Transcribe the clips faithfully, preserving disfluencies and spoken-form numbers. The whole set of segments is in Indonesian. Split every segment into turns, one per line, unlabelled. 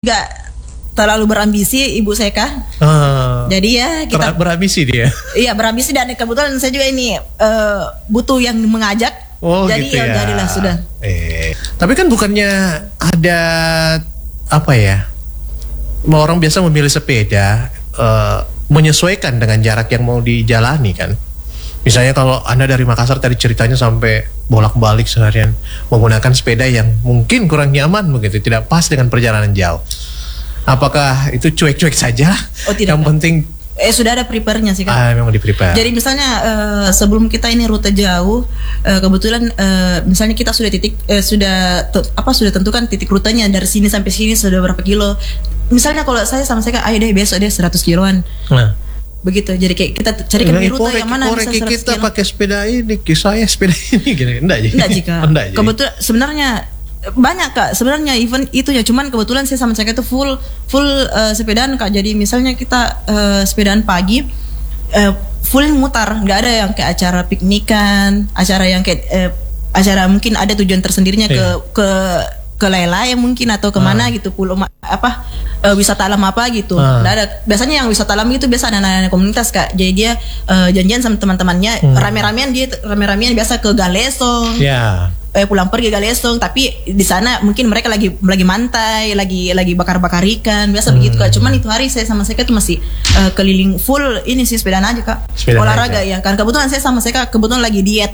gak terlalu berambisi ibu saya kak. Uh, Jadi ya kita
berambisi dia.
Iya berambisi dan kebetulan saya juga ini uh, butuh yang mengajak.
Oh,
jadi
gitu ya.
Jadilah sudah.
Eh, tapi kan bukannya ada apa ya? Orang biasa memilih sepeda uh, menyesuaikan dengan jarak yang mau dijalani kan. Misalnya kalau Anda dari Makassar tadi ceritanya sampai bolak-balik seharian menggunakan sepeda yang mungkin kurang nyaman begitu, tidak pas dengan perjalanan jauh. Apakah itu cuek-cuek saja?
Oh, tidak.
Yang penting
Eh sudah ada prepare-nya sih kan.
Ah, memang di prepare.
Jadi misalnya uh, sebelum kita ini rute jauh, uh, kebetulan uh, misalnya kita sudah titik uh, sudah te- apa sudah tentukan titik rutenya dari sini sampai sini sudah berapa kilo. Misalnya kalau saya sama saya ayo deh besok deh seratus kiloan. Nah. Begitu. Jadi kayak kita carikan di rute yang mana bisa seratus
kita
kilo.
Pakai sepeda ini, saya sepeda ini gitu. Enggak aja.
Enggak jika. Kebetulan sebenarnya banyak kak sebenarnya event itu ya, cuman kebetulan saya sama saya itu full full uh, sepedaan kak. Jadi misalnya kita uh, sepedaan pagi uh, full mutar, nggak ada yang kayak acara piknikan, acara yang kayak uh, acara mungkin ada tujuan tersendirinya ke yeah. ke ke Layla yang mungkin atau kemana uh. gitu, pulau apa uh, wisata alam apa gitu. Uh. Nggak ada. Biasanya yang wisata alam itu biasa anak-anak komunitas kak. Jadi dia uh, janjian sama teman-temannya, hmm. rame-ramean dia rame-ramean biasa ke Galesong. Yeah. Eh, pulang pergi Galesong, tapi di sana mungkin mereka lagi lagi mantai, lagi lagi bakar-bakar ikan, biasa hmm. begitu kak. Cuman itu hari saya sama Seka tuh masih uh, keliling full ini sih sepedaan aja kak, sepedaan olahraga aja. Ya kan kebetulan saya sama Seka kebetulan lagi diet.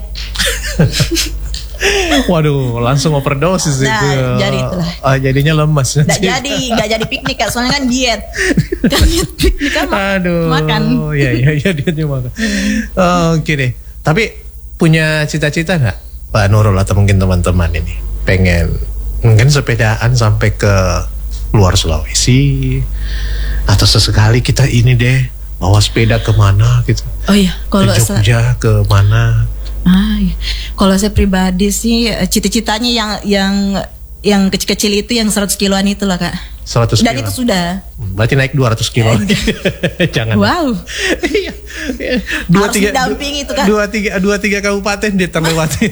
Waduh, langsung overdosis nah, itu.
Jadi itulah.
Oh, jadinya lemas.
Nggak jadi, nggak jadi piknik kak, soalnya kan diet. Kan diet piknik kan
Aduh,
makan.
Oh iya iya iya dietnya makan. Oh, oke deh. Tapi punya cita-cita nggak? Pak Nurul atau mungkin teman-teman ini pengen mungkin sepedaan sampai ke luar Sulawesi atau sesekali kita ini deh bawa sepeda kemana gitu.
Oh iya, kalau
ke Jogja ke mana?
Ah, iya. Kalau saya pribadi sih cita-citanya yang yang yang kecil-kecil itu yang seratus kiloan itu lah kak.
seratus
Dan
kilo.
Itu sudah.
Berarti naik dua ratus kilo. Jangan.
Wow.
dua,
Harus
tiga,
didampingi itu kan.
Dua tiga, dua tiga kabupaten dia terlewatin.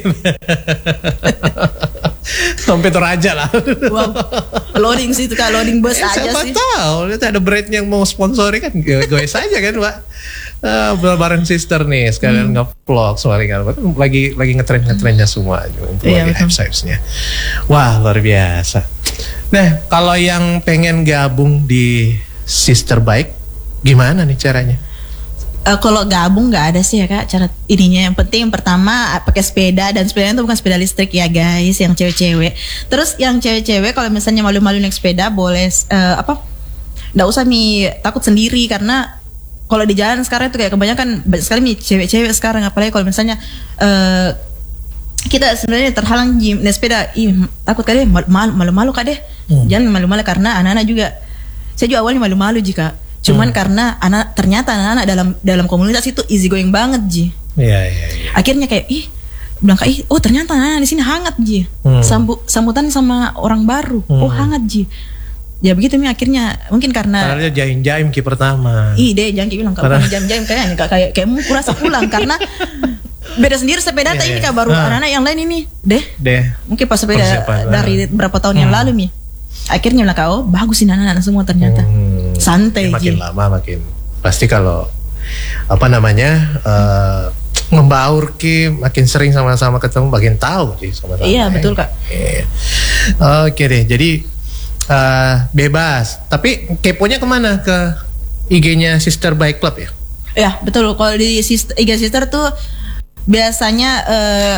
Sampai Toraja lah.
Wow. Loading sih itu kan, loading bus
eh,
aja
siapa
sih.
Siapa tahu, ada brand yang mau sponsori kan, gue saja kan Pak. Uh, bareng sister nih sekalian hmm. nge-vlog soalnya kan lagi lagi ngetren ngetrennya semua
iya,
lagi hype-hypesnya. Wah luar biasa. Nah kalau yang pengen gabung di Sister Bike gimana nih caranya?
Uh, kalau gabung nggak ada sih ya kak cara ininya. Yang penting yang pertama pakai sepeda, dan sepedanya itu bukan sepeda listrik ya guys, yang cewek-cewek. Terus yang cewek-cewek kalau misalnya malu-malu naik sepeda boleh uh, apa? Nggak usah mi takut sendiri, karena kalau di jalan sekarang itu kayak kebanyakan banyak sekali nih cewek-cewek sekarang, apalagi kalau misalnya uh, kita sebenarnya terhalang di naik sepeda, ih takut kak deh, malu-malu kak deh, hmm. jangan malu-malu karena anak-anak juga, saya juga awalnya malu-malu jika, cuman hmm. karena anak ternyata anak-anak dalam dalam komunitas itu easy going banget ji,
yeah, yeah, yeah.
akhirnya kayak ih bilang kayak ih oh ternyata anak-anak di sini hangat ji, hmm. Sambu, sambutan sama orang baru, hmm. oh hangat ji. Ya begitu nih akhirnya mungkin karena
karena dia jaim-jaim ki pertama.
Ih deh jangan bilang kalau jaim-jaim kayaknya kayak kayak kayak mau kurasa pulang karena beda sendiri sepeda yeah, ini kak baru nah. anak-anak yang lain ini deh. Deh. Mungkin pas sepeda persiapan, dari nah. berapa tahun hmm. yang lalu nih. Akhirnya bilang oh bagus sih anak-anak semua ternyata. Hmm. Santai
ya, makin
ji.
lama makin pasti kalau apa namanya uh, membaur ki makin sering sama-sama ketemu makin tahu sih sama-sama.
Iya betul kak.
Yeah. Oke deh jadi Uh, bebas, tapi keponya kemana? Ke I G-nya Sister Bike Club ya?
Ya betul. Kalau di sister, I G Sister tuh biasanya uh,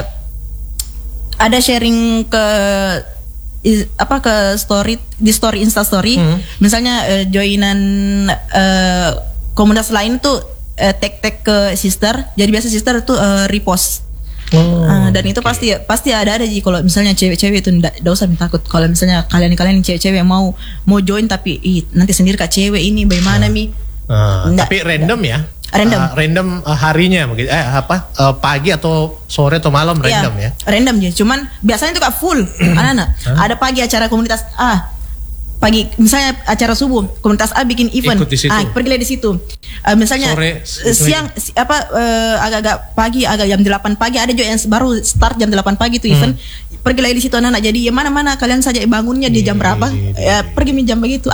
ada sharing ke is, apa ke story di story Insta Story. Hmm. Misalnya uh, joinan uh, komunitas lain tuh uh, tag-tag ke Sister. Jadi biasa Sister tuh uh, repost. Oh, uh, dan itu okay. pasti pasti ada ada sih kalau misalnya cewek-cewek itu ndak usah takut kalau misalnya kalian-kalian cewek-cewek mau mau join tapi ih, nanti sendiri kak cewek ini bagaimana uh, mi
uh, tapi random ya
random
uh, random uh, harinya mungkin eh apa uh, pagi atau sore atau malam random ya, ya?
Random ya cuman biasanya itu kak full anak-anak huh? Ada pagi acara komunitas A pagi misalnya acara subuh komunitas A bikin event ah pergilah di situ uh, misalnya sore, siang si, apa uh, agak-agak pagi agak jam delapan pagi ada juga yang baru start jam delapan pagi itu event hmm. Pergilah di situ anak-anak jadi ya mana-mana kalian saja bangunnya di jam berapa ya pergi jam begitu.